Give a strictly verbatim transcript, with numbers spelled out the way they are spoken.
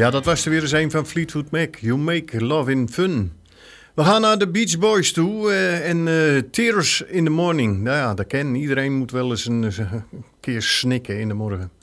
Ja, dat was er weer eens een van Fleetwood Mac. You make love in fun. We gaan naar de Beach Boys toe uh, en uh, Tears in the Morning. Nou ja, dat ken iedereen moet wel eens een, een keer snikken in de morgen.